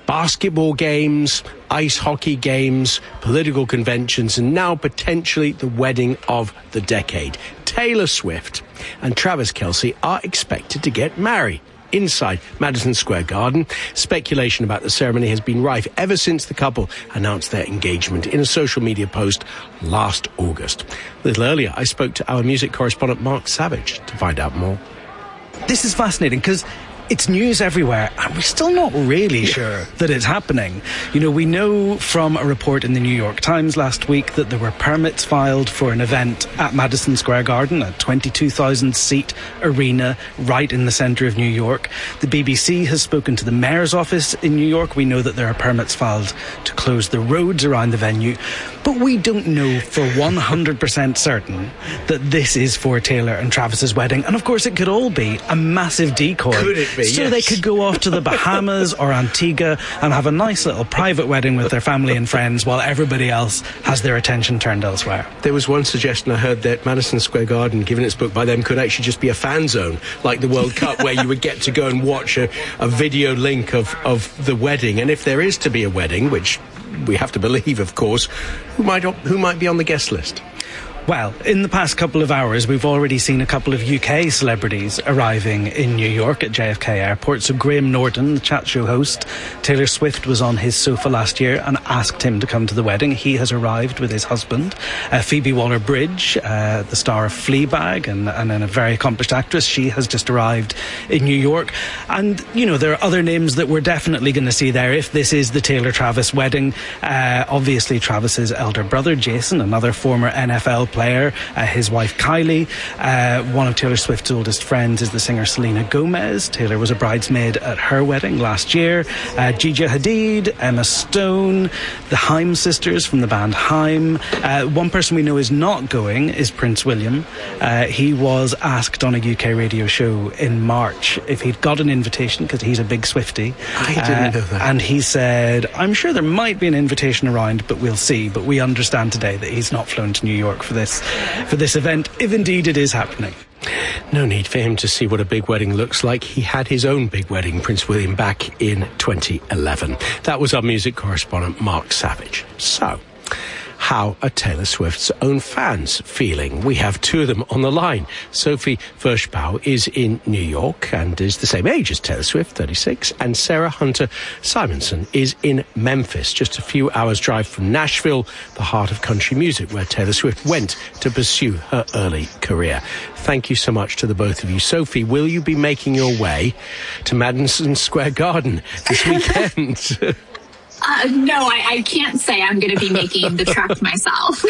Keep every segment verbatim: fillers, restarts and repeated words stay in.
basketball games, ice hockey games, political conventions, and now potentially the wedding of the decade. Taylor Swift and Travis Kelce are expected to get married inside Madison Square Garden. Speculation about the ceremony has been rife ever since the couple announced their engagement in a social media post last August. A little earlier, I spoke to our music correspondent Mark Savage to find out more. This is fascinating because it's news everywhere, and we're still not really sure that it's happening. You know, we know from a report in the New York Times last week that there were permits filed for an event at Madison Square Garden, a twenty-two thousand seat arena right in the centre of New York. The B B C has spoken to the mayor's office in New York. We know that there are permits filed to close the roads around the venue. But we don't know for one hundred percent certain that this is for Taylor and Travis's wedding. And of course, it could all be a massive decoy. Could it be? So yes. They could go off to the Bahamas or Antigua and have a nice little private wedding with their family and friends while everybody else has their attention turned elsewhere. There was one suggestion I heard that Madison Square Garden, given its book by them, could actually just be a fan zone, like the World Cup, where you would get to go and watch a, a video link of, of the wedding. And if there is to be a wedding, which we have to believe, of course, who might who might be on the guest list? Well, in the past couple of hours, we've already seen a couple of U K celebrities arriving in New York at J F K Airport. So Graham Norton, the chat show host, Taylor Swift was on his sofa last year and asked him to come to the wedding. He has arrived with his husband. Uh, Phoebe Waller-Bridge, uh, the star of Fleabag and, and, and a very accomplished actress, she has just arrived in New York. And, you know, there are other names that we're definitely going to see there if this is the Taylor-Travis wedding. Uh, obviously, Travis's elder brother, Jason, another former N F L player, uh, his wife Kylie. Uh, one of Taylor Swift's oldest friends is the singer Selena Gomez. Taylor was a bridesmaid at her wedding last year. Uh, Gigi Hadid, Emma Stone, the Haim sisters from the band Haim. Uh, one person we know is not going is Prince William. Uh, he was asked on a U K radio show in March if he'd got an invitation, because he's a big Swiftie. I didn't uh, know that. And he said, I'm sure there might be an invitation around, but we'll see. But we understand today that he's not flown to New York for this for this event, if indeed it is happening. No need for him to see what a big wedding looks like. He had his own big wedding, Prince William, back in twenty eleven. That was our music correspondent, Mark Savage. So, how are Taylor Swift's own fans feeling? We have two of them on the line. Sophie Vershbow is in New York and is the same age as Taylor Swift, thirty-six, and Sarah Hunter Simonson is in Memphis, just a few hours' drive from Nashville, the heart of country music, where Taylor Swift went to pursue her early career. Thank you so much to the both of you. Sophie, will you be making your way to Madison Square Garden this weekend? Uh, no, I, I can't say I'm going to be making the trek myself.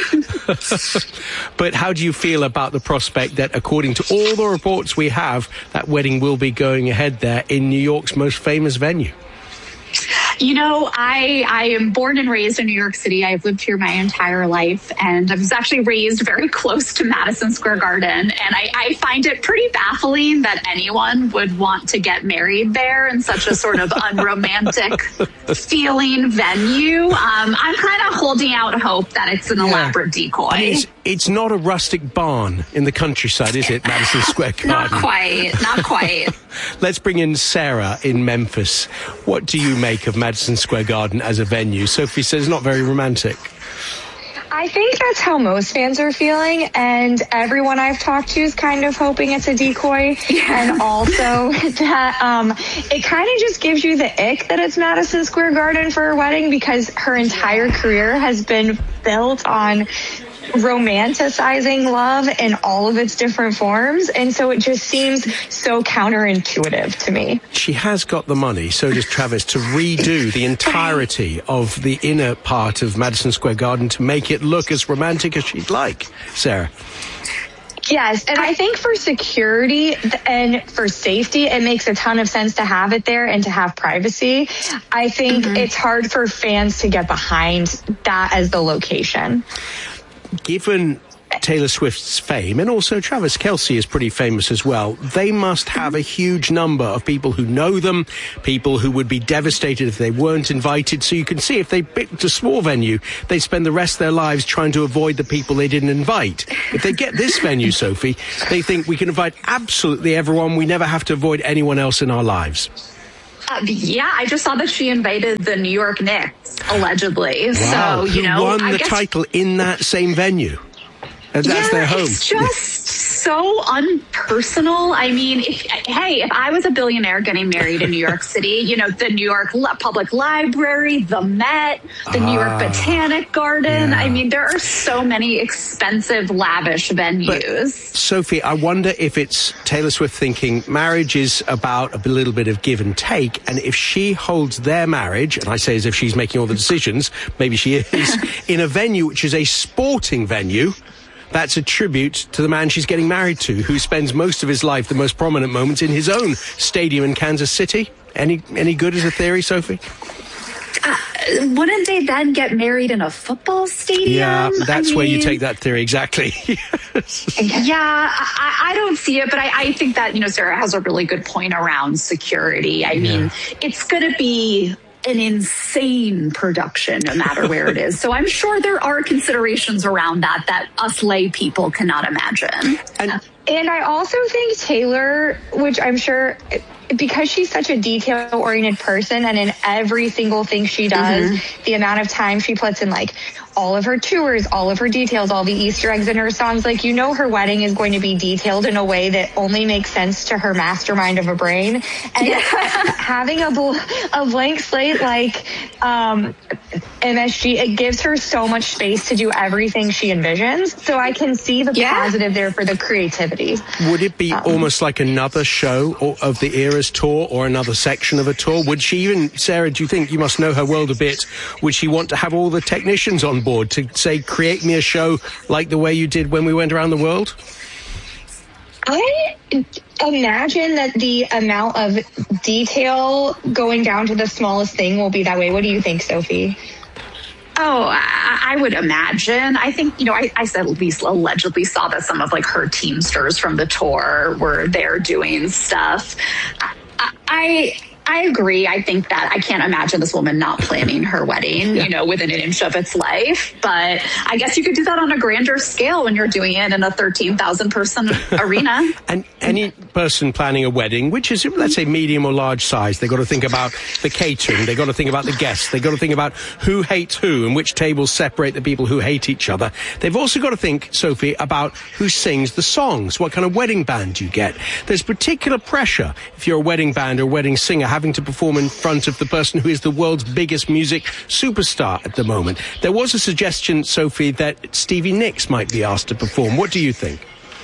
But how do you feel about the prospect that, according to all the reports we have, that wedding will be going ahead there in New York's most famous venue? You know, I I am born and raised in New York City. I've lived here my entire life, and I was actually raised very close to Madison Square Garden. And I, I find it pretty baffling that anyone would want to get married there in such a sort of unromantic feeling venue. Um, I'm kind of holding out hope that it's an yeah. elaborate decoy. I mean, it's, it's not a rustic barn in the countryside, is it, Madison Square Garden? Not quite, not quite. Let's bring in Sarah in Memphis. What do you make of Madison Square Garden as a venue? Sophie says not very romantic. I think that's how most fans are feeling, and everyone I've talked to is kind of hoping it's a decoy. Yeah. And also that um, it kind of just gives you the ick that it's Madison Square Garden for her wedding, because her entire career has been built on romanticizing love in all of its different forms, and so it just seems so counterintuitive to me. She has got the money, so does Travis, to redo the entirety of the inner part of Madison Square Garden to make it look as romantic as she'd like. Sarah? Yes, and I think for security and for safety, it makes a ton of sense to have it there and to have privacy. I think mm-hmm. it's hard for fans to get behind that as the location. Given Taylor Swift's fame, and also Travis Kelce is pretty famous as well, they must have a huge number of people who know them, people who would be devastated if they weren't invited. So you can see if they picked a small venue, they spend the rest of their lives trying to avoid the people they didn't invite. If they get this venue, Sophie, they think we can invite absolutely everyone. We never have to avoid anyone else in our lives. Uh, yeah, I just saw that she invited the New York Knicks, allegedly. Wow. So, you Who know, won I the guess, title in that same venue? And that's yeah, their home. It's just so unpersonal. I mean, if, hey, if I was a billionaire getting married in New York City, you know, the New York Public Library, the Met, the New York Ah, Botanic Garden. yeah. I mean, there are so many expensive, lavish venues. Sophie, I wonder if it's Taylor Swift thinking marriage is about a little bit of give and take, and if she holds their marriage, and I say as if she's making all the decisions, maybe she is, in a venue which is a sporting venue, that's a tribute to the man she's getting married to, who spends most of his life, the most prominent moments, in his own stadium in Kansas City. Any any good as a theory, Sophie? Uh, wouldn't they then get married in a football stadium? Yeah, that's I where you mean, take that theory, exactly. Yeah, I, I don't see it, but I, I think that, you know, Sarah has a really good point around security. I Yeah. mean, it's going to be an insane production no matter where it is. So I'm sure there are considerations around that that us lay people cannot imagine. And And I also think Taylor, which I'm sure, because she's such a detail-oriented person, and in every single thing she does, mm-hmm. the amount of time she puts in, like, all of her tours, all of her details, all the Easter eggs in her songs, like, you know her wedding is going to be detailed in a way that only makes sense to her mastermind of a brain. And yeah. having a, bl- a blank slate like um, M S G, it gives her so much space to do everything she envisions. So I can see the yeah. positive there for the creativity. Would it be um, almost like another show or, of the Eras tour, or another section of a tour? Would she even, Sarah, do you think, you must know her world a bit, would she want to have all the technicians on board to say, create me a show like the way you did when we went around the world? I imagine that the amount of detail going down to the smallest thing will be that way. What do you think, Sophie? Oh, I, I would imagine. I think, you know, I, I said at least allegedly saw that some of like her teamsters from the tour were there doing stuff. I, I I agree. I think that I can't imagine this woman not planning her wedding, yeah. you know, within an inch of its life. But I guess you could do that on a grander scale when you're doing it in a thirteen thousand person arena. And any person planning a wedding, which is, let's say, medium or large size, they've got to think about the catering, they've got to think about the guests, they've got to think about who hates who and which tables separate the people who hate each other. They've also got to think, Sophie, about who sings the songs, what kind of wedding band you get. There's particular pressure if you're a wedding band or a wedding singer having to perform in front of the person who is the world's biggest music superstar at the moment. There was a suggestion, Sophie, that Stevie Nicks might be asked to perform. What do you think?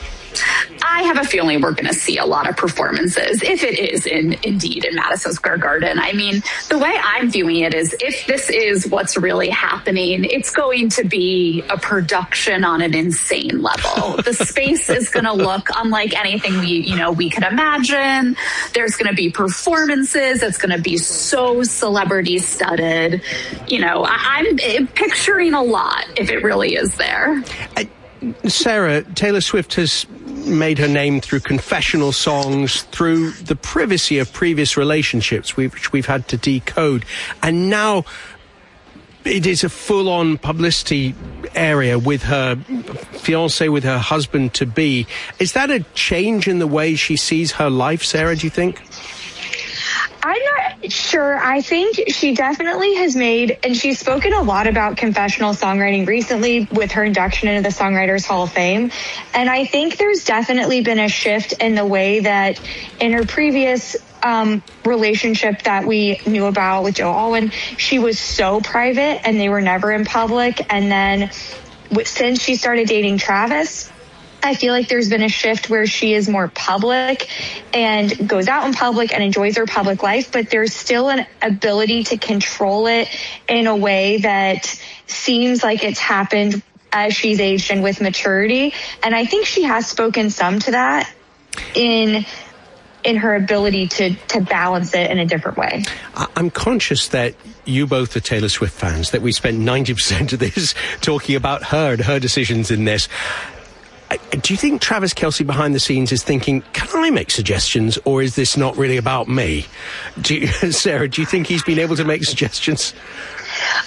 I have a feeling we're going to see a lot of performances, if it is in indeed in Madison Square Garden. I mean, the way I'm viewing it is, if this is what's really happening, it's going to be a production on an insane level. The space is going to look unlike anything we, you know, we could imagine. There's going to be performances. It's going to be so celebrity studded. You know, I, I'm picturing a lot if it really is there. I- Sarah, Taylor Swift has made her name through confessional songs, through the privacy of previous relationships which we've had to decode. And now it is a full-on publicity area with her fiancé, with her husband-to-be. Is that a change in the way she sees her life, Sarah, do you think? I'm not sure. I think she definitely has made, and she's spoken a lot about confessional songwriting recently with her induction into the Songwriters Hall of Fame. And I think there's definitely been a shift in the way that in her previous um, relationship that we knew about with Joe Alwyn, she was so private and they were never in public. And then since she started dating Travis, I feel like there's been a shift where she is more public and goes out in public and enjoys her public life, but there's still an ability to control it in a way that seems like it's happened as she's aged and with maturity. And I think she has spoken some to that in in her ability to to balance it in a different way. I'm conscious that you both are Taylor Swift fans, that we spent ninety percent of this talking about her and her decisions in this. Do you think Travis Kelce behind the scenes is thinking, can I make suggestions, or is this not really about me? Do you, Sarah, do you think he's been able to make suggestions? I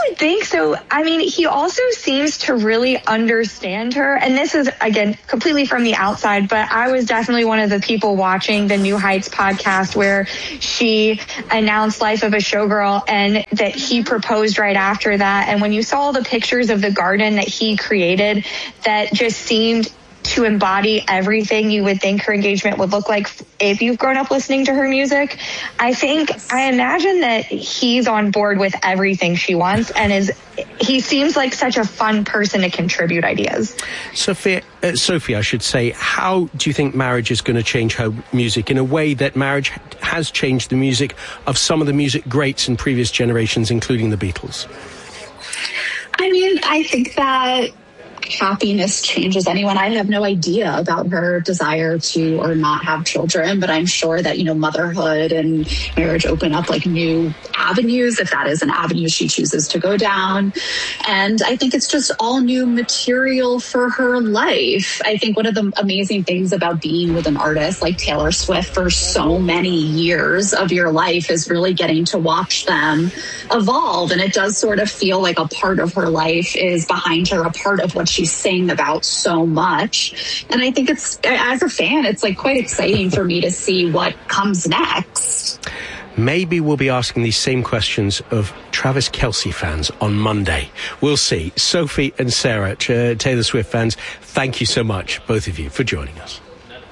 would think so. I mean, he also seems to really understand her. And this is, again, completely from the outside, but I was definitely one of the people watching the New Heights podcast where she announced Life of a Showgirl and that he proposed right after that. And when you saw the pictures of the garden that he created, that just seemed to embody everything you would think her engagement would look like if you've grown up listening to her music. I think, I imagine that he's on board with everything she wants and is, he seems like such a fun person to contribute ideas. Sophia, uh, Sophie, I should say, how do you think marriage is going to change her music in a way that marriage has changed the music of some of the music greats in previous generations, including the Beatles? I mean, I think that happiness changes anyone. I have no idea about her desire to or not have children, but I'm sure that, you know, motherhood and marriage open up like new avenues, if that is an avenue she chooses to go down. And I think it's just all new material for her life. I think one of the amazing things about being with an artist like Taylor Swift for so many years of your life is really getting to watch them evolve. And it does sort of feel like a part of her life is behind her, a part of what she saying about so much. And I think it's, as a fan, it's like quite exciting for me to see what comes next. Maybe we'll be asking these same questions of Travis Kelce fans on Monday. We'll see. Sophie and Sarah, uh, Taylor Swift fans, thank you so much, both of you, for joining us.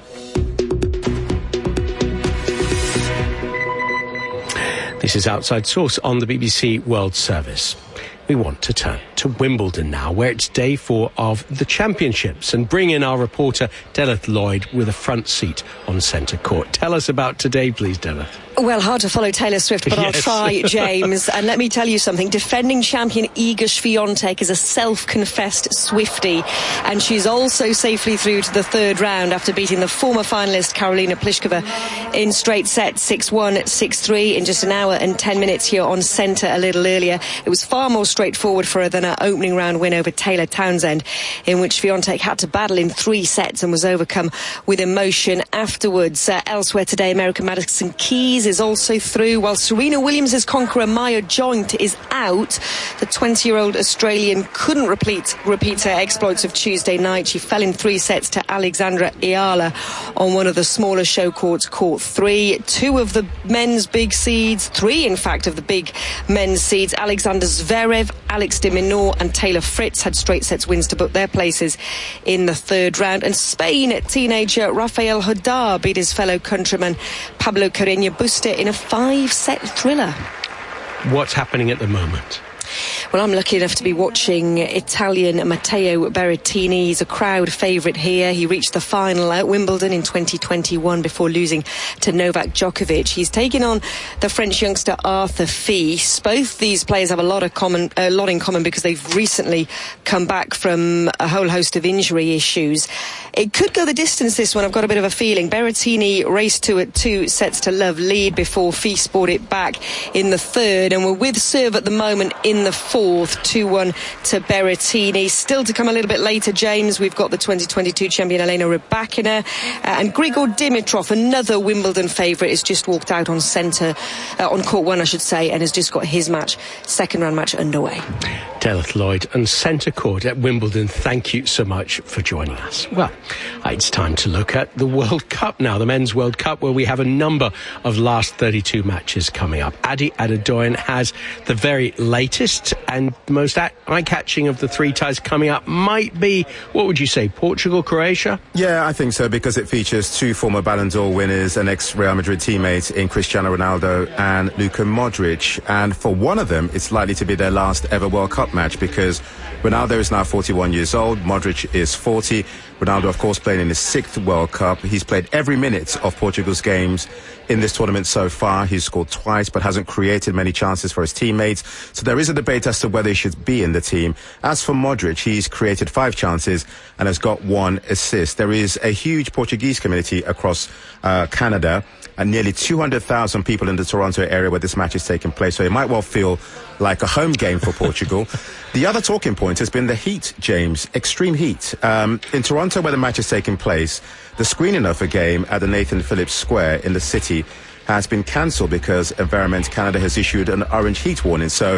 This is Outside Source on the B B C World Service. We want to turn to Wimbledon now, where it's day four of the championships, and bring in our reporter, Delith Lloyd, with a front seat on centre court. Tell us about today, please, Delith. Well, hard to follow Taylor Swift, but yes. I'll try, James. And let me tell you something. Defending champion Iga Swiatek is a self-confessed Swiftie, and she's also safely through to the third round after beating the former finalist Karolina Pliskova in straight sets, six one, six three, in just an hour and ten minutes here on centre a little earlier. It was far more straightforward for her than her opening round win over Taylor Townsend, in which Swiatek had to battle in three sets and was overcome with emotion afterwards. Uh, elsewhere today, American Madison Keys is also through, while Serena Williams' conqueror Maya Joint is out. The twenty-year-old Australian couldn't repeat, repeat her exploits of Tuesday night. She fell in three sets to Alexandra Ayala on one of the smaller show courts, court three. Two of the men's big seeds, three in fact of the big men's seeds, Alexander Zverev, Alex de Minaur and Taylor Fritz had straight sets wins to book their places in the third round. And Spain teenager Rafael Nadal beat his fellow countryman Pablo Carreño Busta in a five-set thriller. What's happening at the moment? Well, I'm lucky enough to be watching Italian Matteo Berrettini. He's a crowd favourite here. He reached the final at Wimbledon in twenty twenty-one before losing to Novak Djokovic. He's taking on the French youngster Arthur Fils. Both these players have a lot of common, a lot in common because they've recently come back from a whole host of injury issues. It could go the distance, this one. I've got a bit of a feeling. Berrettini raced to it two sets to love lead before Fils brought it back in the third, and we're with serve at the moment in the fourth, two one to Berrettini. Still to come a little bit later, James, we've got the twenty twenty-two champion Elena Rybakina, uh, and Grigor Dimitrov, another Wimbledon favourite, has just walked out on centre, uh, on court one I should say, and has just got his match, second round match underway. Delith Lloyd and centre court at Wimbledon, thank you so much for joining us. Well, it's time to look at the World Cup now, the Men's World Cup, where we have a number of last thirty-two matches coming up. Adi Adedoyan has the very latest and most eye-catching of the three ties coming up. Might be, what would you say, Portugal, Croatia? Yeah, I think so, because it features two former Ballon d'Or winners and ex-Real Madrid teammates in Cristiano Ronaldo and Luka Modric. And for one of them, it's likely to be their last ever World Cup match, because Ronaldo is now forty-one years old, Modric is forty. Ronaldo, of course, playing in his sixth World Cup. He's played every minute of Portugal's games in this tournament so far. He's scored twice, but hasn't created many chances for his teammates. So there is a debate as to whether he should be in the team. As for Modric, he's created five chances and has got one assist. There is a huge Portuguese community across uh, Canada, and nearly two hundred thousand people in the Toronto area where this match is taking place. So it might well feel like a home game for Portugal. The other talking point has been the heat, James. Extreme heat. Um, in Toronto, where the match is taking place, the screening of a game at the Nathan Phillips Square in the city has been cancelled because Environment Canada has issued an orange heat warning. So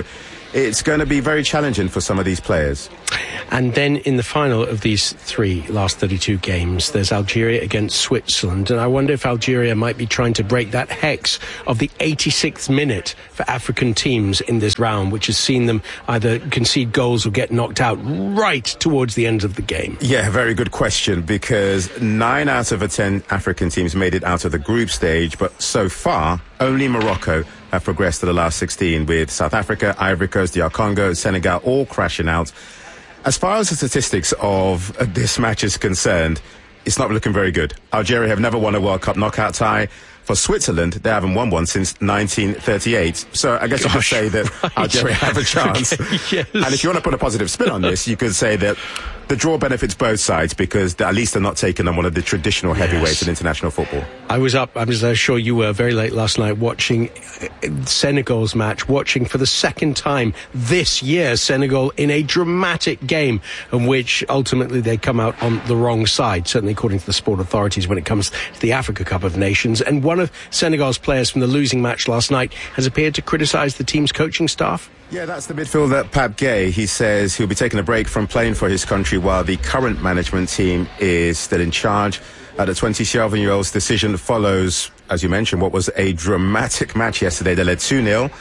it's going to be very challenging for some of these players. And then in the final of these three last thirty-two games, there's Algeria against Switzerland. And I wonder if Algeria might be trying to break that hex of the eighty-sixth minute for African teams in this round, which has seen them either concede goals or get knocked out right towards the end of the game. Yeah, very good question, because nine out of the ten African teams made it out of the group stage. But so far, only Morocco have progressed to the last sixteen, with South Africa, Ivory Coast, D R Congo, Senegal all crashing out. As far as the statistics of this match is concerned, it's not looking very good. Algeria have never won a World Cup knockout tie. For Switzerland, they haven't won one since nineteen thirty-eight. So I guess Gosh, you could say that right. Algeria have a chance. Okay, yes. And if you want to put a positive spin on this, you could say that the draw benefits both sides, because at least they're not taking on one of the traditional heavyweights yes. in international football. I was up, I was uh, sure you were very late last night watching Senegal's match, watching for the second time this year Senegal in a dramatic game in which ultimately they come out on the wrong side, certainly according to the sport authorities when it comes to the Africa Cup of Nations. And one of Senegal's players from the losing match last night has appeared to criticise the team's coaching staff. Yeah, that's the midfielder Pape Gueye. He says he'll be taking a break from playing for his country while the current management team is still in charge. Uh, the twenty-seven-year-old's decision follows, as you mentioned, what was a dramatic match yesterday. They led two nil.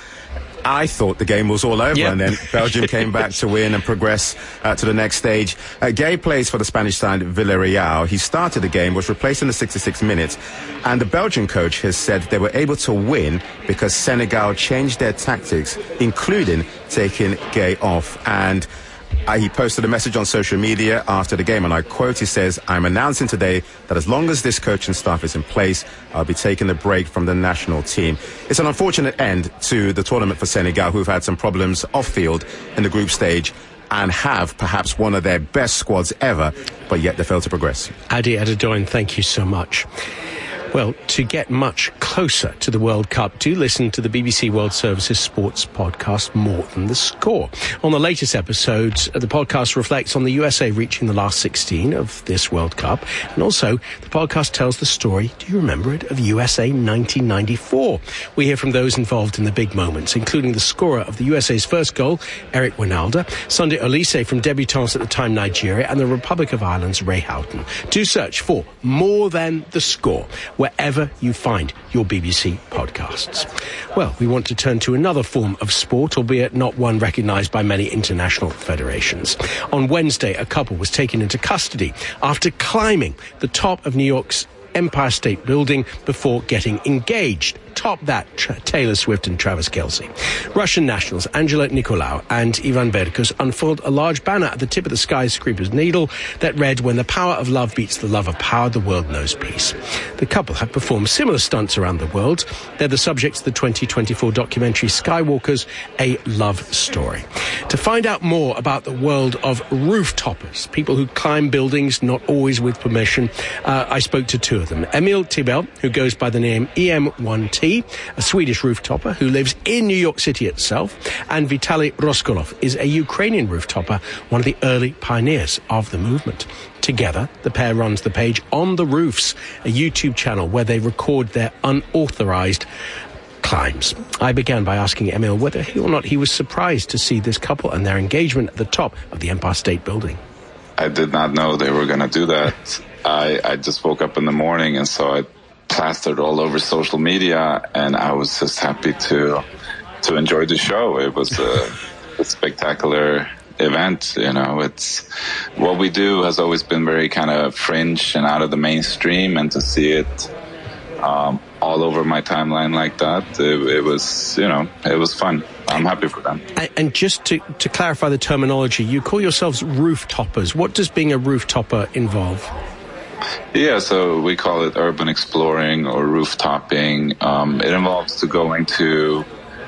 I thought the game was all over, yep. and then Belgium came back to win and progress uh, to the next stage. Uh, Gueye plays for the Spanish side Villarreal. He started the game, was replaced in the sixty-sixth minute, and the Belgian coach has said they were able to win because Senegal changed their tactics, including taking Gueye off. And Uh, he posted a message on social media after the game, and I quote, he says, "I'm announcing today that as long as this coaching staff is in place, I'll be taking a break from the national team." It's an unfortunate end to the tournament for Senegal, who've had some problems off-field in the group stage and have perhaps one of their best squads ever, but yet they failed to progress. Adi Adedoyin, thank you so much. Well, to get much closer to the World Cup, do listen to the B B C World Service's sports podcast, More Than the Score. On the latest episodes, the podcast reflects on the U S A reaching the last sixteen of this World Cup. And also, the podcast tells the story, do you remember it, of U S A nineteen ninety-four. We hear from those involved in the big moments, including the scorer of the U S A's first goal, Eric Winalda, Sunday Olise from debutants at the time Nigeria, and the Republic of Ireland's Ray Houghton. Do search for More Than the Score wherever you find your B B C podcasts. Well, we want to turn to another form of sport, albeit not one recognised by many international federations. On Wednesday, a couple was taken into custody after climbing the top of New York's Empire State Building before getting engaged. Top that, Tra- Taylor Swift and Travis Kelce. Russian nationals Angela Nicolau and Ivan Berkus unfurled a large banner at the tip of the skyscraper's needle that read, "When the power of love beats the love of power, the world knows peace." The couple have performed similar stunts around the world. They're the subjects of the twenty twenty-four documentary Skywalkers, A Love Story. To find out more about the world of roof-toppers, people who climb buildings not always with permission, uh, I spoke to two of them. Emil Tibel, who goes by the name E M one T, a Swedish rooftopper who lives in New York City itself, and Vitaly Roskolov is a Ukrainian rooftopper, one of the early pioneers of the movement. Together, the pair runs the page On the Roofs, a YouTube channel where they record their unauthorized climbs. I began by asking Emil whether he or not he was surprised to see this couple and their engagement at the top of the Empire State Building. I did not know they were going to do that. I, I just woke up in the morning and saw it plastered all over social media, and I was just happy to to enjoy the show. It was a, a spectacular event. You know, it's what we do has always been very kind of fringe and out of the mainstream, and to see it um, all over my timeline like that, it, it was, you know, it was fun. I'm happy for them. And, and just to, to clarify the terminology, you call yourselves roof-toppers. What does being a roof-topper involve? Yeah, so we call it urban exploring or roof-topping. Um, it involves to going to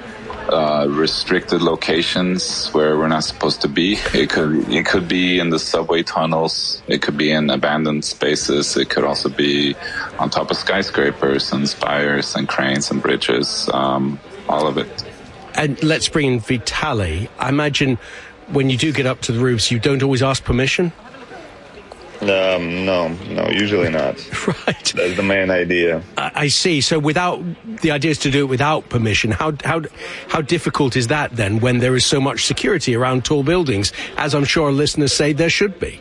uh, restricted locations where we're not supposed to be. It could it could be in the subway tunnels. It could be in abandoned spaces. It could also be on top of skyscrapers and spires and cranes and bridges. Um, all of it. And let's bring in Vitaly. I imagine when you do get up to the roofs, you don't always ask permission? Um, no, no, usually not. Right. That's the main idea. I see. So without, the idea is to do it without permission. How, how, how difficult is that then when there is so much security around tall buildings, as I'm sure listeners say there should be?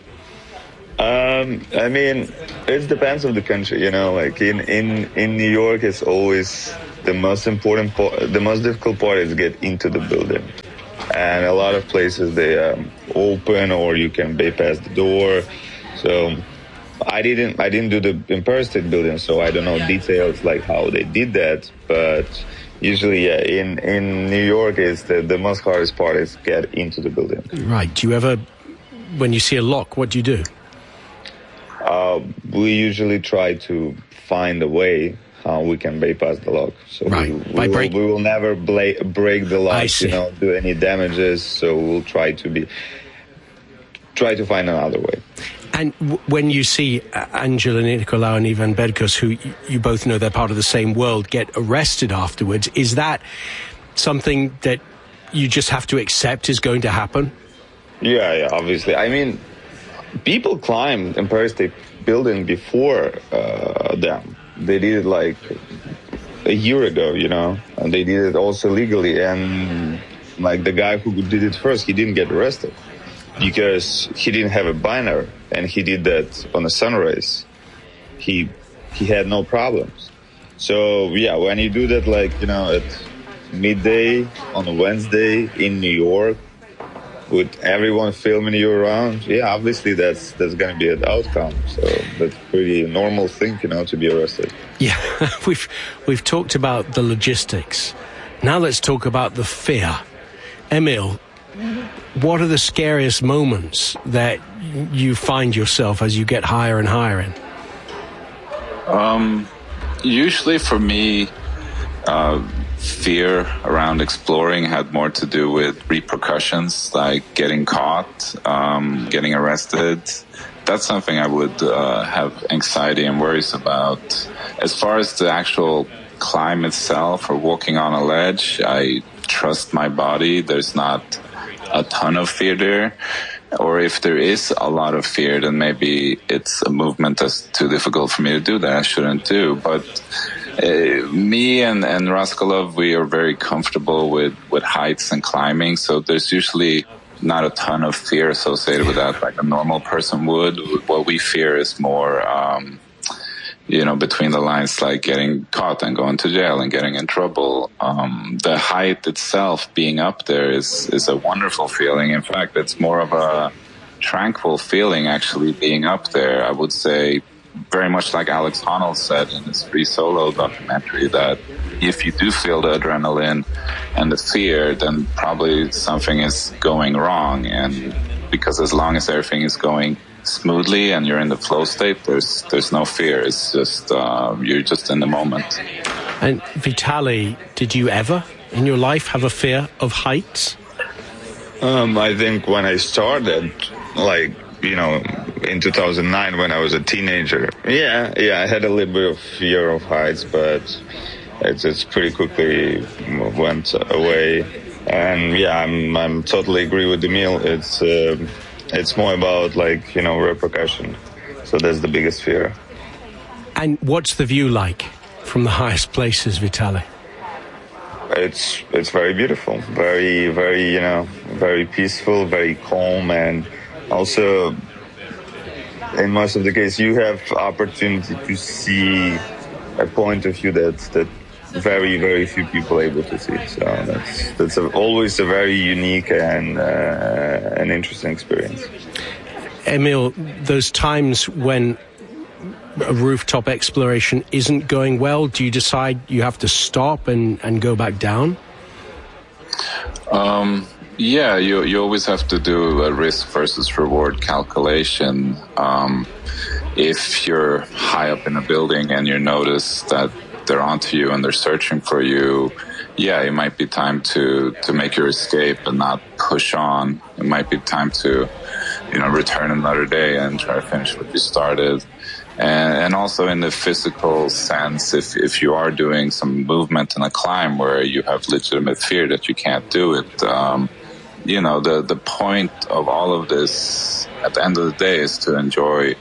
Um, I mean, it depends on the country, you know, like in, in, in New York, it's always the most important part, the most difficult part is get into the building. And a lot of places they um, open or you can bypass the door. So I didn't, I didn't do the Empire State Building, so I don't know details like how they did that. But usually, yeah, in, in New York, is the, the most hardest part is get into the building. Right. Do you ever, when you see a lock, what do you do? Uh, we usually try to find a way how we can bypass the lock. So right. we, we, By will, break- we will never bla- break the lock, you know, do any damages. So we'll try to be try to find another way. And w- when you see uh, Angela Nicolau and Ivan Berkos, who y- you both know they're part of the same world, get arrested afterwards, is that something that you just have to accept is going to happen? Yeah, yeah, obviously. I mean, people climbed Empire State Building before uh, them. They did it like a year ago, you know, and they did it also legally. And like the guy who did it first, he didn't get arrested because he didn't have a banner, and he did that on a sunrise. He he had no problems. So yeah, when you do that, like, you know, at midday on a Wednesday in New York, with everyone filming you around, yeah, obviously that's that's going to be an outcome. So that's pretty normal thing, you know, to be arrested. Yeah, we've we've talked about the logistics. Now let's talk about the fear. Emil, what are the scariest moments that you find yourself as you get higher and higher in? Um, usually for me, uh, fear around exploring had more to do with repercussions, like getting caught, um, getting arrested. That's something I would uh, have anxiety and worries about. As far as the actual climb itself or walking on a ledge, I trust my body. There's not a ton of fear there. Or if there is a lot of fear, then maybe it's a movement that's too difficult for me to do that I shouldn't do. But Uh, me and, and Raskolov, we are very comfortable with, with heights and climbing, so there's usually not a ton of fear associated with that like a normal person would. What we fear is more, um, you know, between the lines, like getting caught and going to jail and getting in trouble. Um, the height itself, being up there, is, is a wonderful feeling. In fact, it's more of a tranquil feeling actually being up there. I would say, very much like Alex Honnold said in his Free Solo documentary, that if you do feel the adrenaline and the fear, then probably something is going wrong. And because as long as everything is going smoothly and you're in the flow state, there's there's no fear. It's just uh, you're just in the moment. And Vitaly, did you ever in your life have a fear of heights? Um, I think when I started, like, you know, in two thousand nine when I was a teenager. Yeah, yeah, I had a little bit of fear of heights, but it's, it's pretty quickly went away. And yeah, I'm I'm totally agree with Emil. It's uh, it's more about, like, you know, repercussion. So that's the biggest fear. And what's the view like from the highest places, Vitaly? It's it's very beautiful, very very you know very peaceful, very calm, and also, in most of the case, you have opportunity to see a point of view that that very, very few people are able to see. So that's that's a, always a very unique and uh, an interesting experience. Emil, those times when a rooftop exploration isn't going well, do you decide you have to stop and, and go back down? Um... Yeah, you you always have to do a risk versus reward calculation. Um, if you're high up in a building and you notice that they're onto you and they're searching for you, yeah, it might be time to, to make your escape and not push on. It might be time to, you know, return another day and try to finish what you started. And, and also in the physical sense, if, if you are doing some movement in a climb where you have legitimate fear that you can't do it, um, you know, the, the point of all of this at the end of the day is to enjoy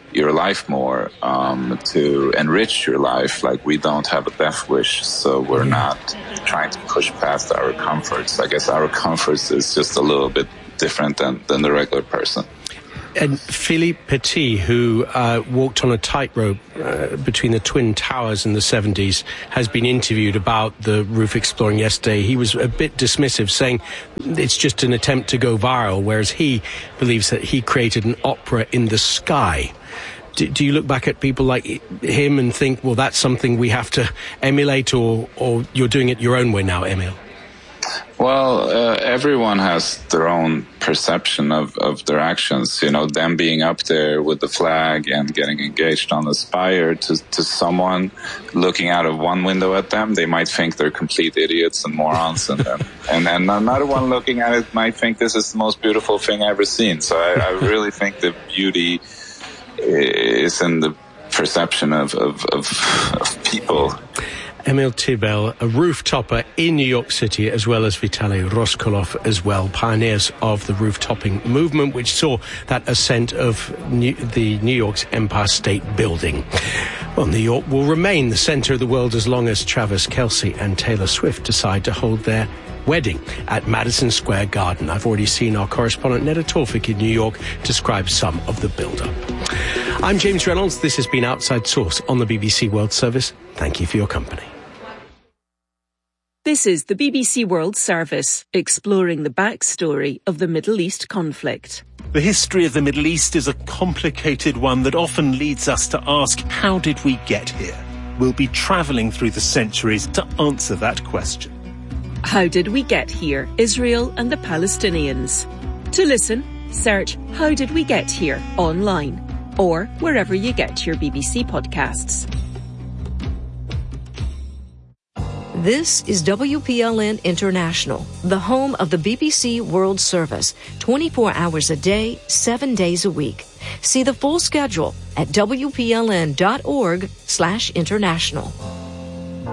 your life more, um, to enrich your life. Like, we don't have a death wish, so we're not trying to push past our comforts. I guess our comforts is just a little bit different than, than the regular person. And Philippe Petit, who uh, walked on a tightrope uh, between the Twin Towers in the seventies, has been interviewed about the roof exploring yesterday. He was a bit dismissive, saying it's just an attempt to go viral, whereas he believes that he created an opera in the sky. Do, do you look back at people like him and think, well, that's something we have to emulate, or, or you're doing it your own way now, Emil? Well, uh, everyone has their own perception of, of their actions. You know, them being up there with the flag and getting engaged on the spire, to, to someone looking out of one window at them, they might think they're complete idiots and morons. And then, and then another one looking at it might think this is the most beautiful thing I've ever seen. So I, I really think the beauty is in the perception of, of, of, of people. Emil Tibel, a rooftopper in New York City, as well as Vitaly Roskolov as well, pioneers of the roof-topping movement, which saw that ascent of New, the New York's Empire State Building. Well, New York will remain the center of the world as long as Travis Kelce and Taylor Swift decide to hold their wedding at Madison Square Garden. I've already seen our correspondent Neda Tawfik in New York describe some of the build-up. I'm James Reynolds. This has been Outside Source on the B B C World Service. Thank you for your company. This is the B B C World Service, exploring the backstory of the Middle East conflict. The history of the Middle East is a complicated one that often leads us to ask, how did we get here? We'll be travelling through the centuries to answer that question. How did we get here? Israel and the Palestinians. To listen, search How Did We Get Here online or wherever you get your B B C podcasts. This is W P L N International, the home of the B B C World Service, twenty-four hours a day, seven days a week. See the full schedule at W P L N dot org slash international.